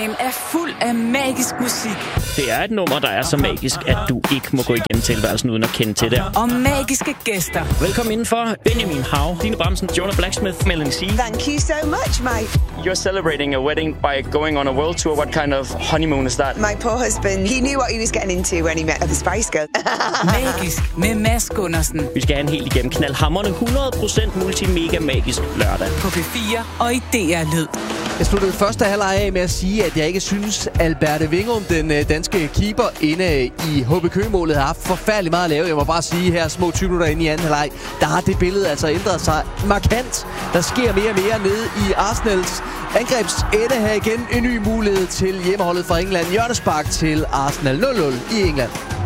Dagen er fuld af magisk musik. Det er et nummer, der er så magisk, at du ikke må gå igennem tilværelsen uden at kende til det. Og magiske gæster. Velkommen indenfor. Benjamin Hav, Line Bramsen, Jonah Blacksmith, Melanie C. Thank you so much, mate. You're celebrating a wedding by going on a world tour. What kind of honeymoon is that? My poor husband, he knew what he was getting into when he met the Spice Girl. Magisk med Mads Gundersen. Vi skal have en helt igennem knaldhamrende 100% multimega magisk lørdag. På P4 og i DR Lyd. Jeg sluttede første halvleg af med at sige, at jeg ikke synes, Alberte Wingum, den danske keeper inde i HB Køge-målet, har haft forfærdeligt meget at lave. Jeg må bare sige her, små 20 minutter inde i anden halvleg, der har det billede altså ændret sig markant. Der sker mere og mere nede i Arsenals angrebsende her igen. En ny mulighed til hjemmeholdet fra England. Hjørnespark til Arsenal 0-0 i England.